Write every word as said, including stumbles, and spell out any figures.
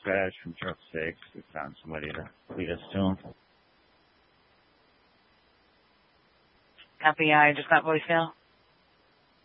dispatch from truck six. We found somebody to lead us to him. Copy, I just got voicemail.